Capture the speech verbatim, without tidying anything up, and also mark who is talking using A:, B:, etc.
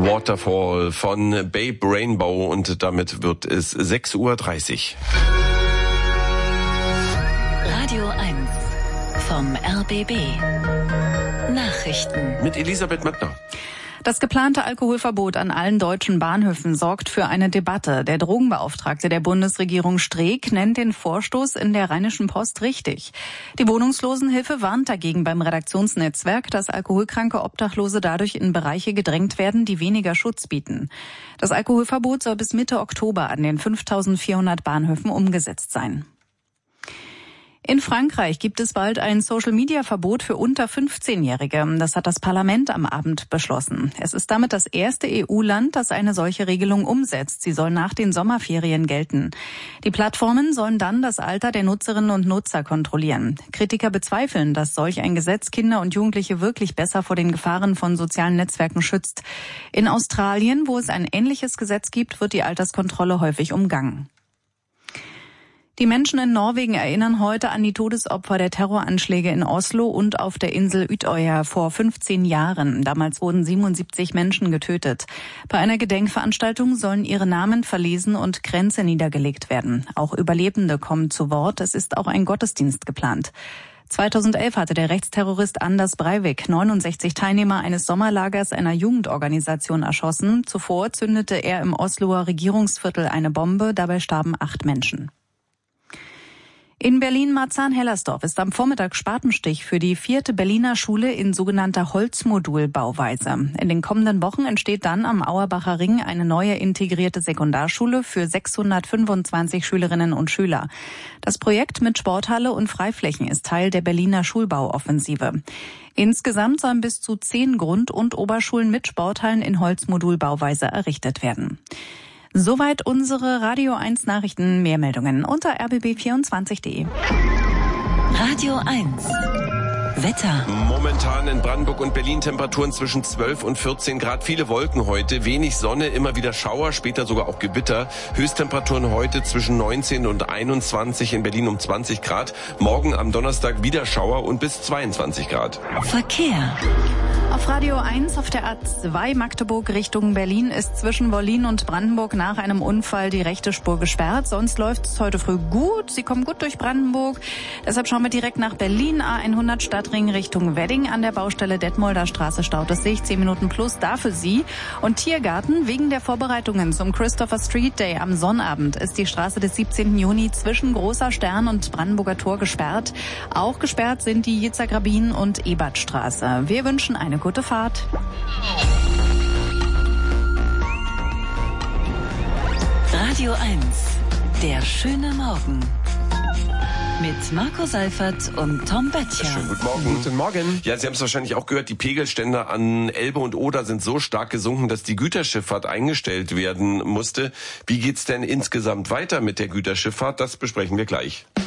A: Waterfall von Babe Rainbow und damit wird es sechs Uhr dreißig.
B: Radio eins vom R B B. Nachrichten
A: mit Elisabeth Möttner.
C: Das geplante Alkoholverbot an allen deutschen Bahnhöfen sorgt für eine Debatte. Der Drogenbeauftragte der Bundesregierung Streeck nennt den Vorstoß in der Rheinischen Post richtig. Die Wohnungslosenhilfe warnt dagegen beim Redaktionsnetzwerk, dass alkoholkranke Obdachlose dadurch in Bereiche gedrängt werden, die weniger Schutz bieten. Das Alkoholverbot soll bis Mitte Oktober an den fünftausendvierhundert Bahnhöfen umgesetzt sein. In Frankreich gibt es bald ein Social-Media-Verbot für unter fünfzehnjährige. Das hat das Parlament am Abend beschlossen. Es ist damit das erste E U-Land, das eine solche Regelung umsetzt. Sie soll nach den Sommerferien gelten. Die Plattformen sollen dann das Alter der Nutzerinnen und Nutzer kontrollieren. Kritiker bezweifeln, dass solch ein Gesetz Kinder und Jugendliche wirklich besser vor den Gefahren von sozialen Netzwerken schützt. In Australien, wo es ein ähnliches Gesetz gibt, wird die Alterskontrolle häufig umgangen. Die Menschen in Norwegen erinnern heute an die Todesopfer der Terroranschläge in Oslo und auf der Insel Utøya vor fünfzehn Jahren. Damals wurden siebenundsiebzig Menschen getötet. Bei einer Gedenkveranstaltung sollen ihre Namen verlesen und Kränze niedergelegt werden. Auch Überlebende kommen zu Wort. Es ist auch ein Gottesdienst geplant. zweitausendelf hatte der Rechtsterrorist Anders Breivik neunundsechzig Teilnehmer eines Sommerlagers einer Jugendorganisation erschossen. Zuvor zündete er im Osloer Regierungsviertel eine Bombe. Dabei starben acht Menschen. In Berlin-Marzahn-Hellersdorf ist am Vormittag Spatenstich für die vierte Berliner Schule in sogenannter Holzmodulbauweise. In den kommenden Wochen entsteht dann am Auerbacher Ring eine neue integrierte Sekundarschule für sechshundertfünfundzwanzig Schülerinnen und Schüler. Das Projekt mit Sporthalle und Freiflächen ist Teil der Berliner Schulbauoffensive. Insgesamt sollen bis zu zehn Grund- und Oberschulen mit Sporthallen in Holzmodulbauweise errichtet werden. Soweit unsere Radio eins Nachrichten. Mehr Meldungen unter r b b vierundzwanzig punkt d e.
B: Radio eins Wetter.
A: Momentan in Brandenburg und Berlin Temperaturen zwischen zwölf und vierzehn Grad. Viele Wolken heute, wenig Sonne, immer wieder Schauer, später sogar auch Gewitter. Höchsttemperaturen heute zwischen neunzehn und einundzwanzig, in Berlin um zwanzig Grad. Morgen am Donnerstag wieder Schauer und bis zweiundzwanzig Grad.
B: Verkehr.
C: Auf Radio eins auf der A zwei Magdeburg Richtung Berlin ist zwischen Wollin und Brandenburg nach einem Unfall die rechte Spur gesperrt. Sonst läuft es heute früh gut. Sie kommen gut durch Brandenburg. Deshalb schauen wir direkt nach Berlin. A hundert Stadtring Richtung Wedding. An der Baustelle Detmolder Straße staut es sich. zehn Minuten plus da für Sie. Und Tiergarten, wegen der Vorbereitungen zum Christopher Street Day am Sonnabend ist die Straße des siebzehnten Juni zwischen Großer Stern und Brandenburger Tor gesperrt. Auch gesperrt sind die Jitzergrabin und Ebertstraße. Wir wünschen eine gute Fahrt.
B: Radio eins, der schöne Morgen. Mit Marco Seifert und Tom Böttcher.
A: Schönen guten Morgen.
D: Guten Morgen.
A: Ja, Sie haben es wahrscheinlich auch gehört, die Pegelstände an Elbe und Oder sind so stark gesunken, dass die Güterschifffahrt eingestellt werden musste. Wie geht's denn insgesamt weiter mit der Güterschifffahrt? Das besprechen wir gleich.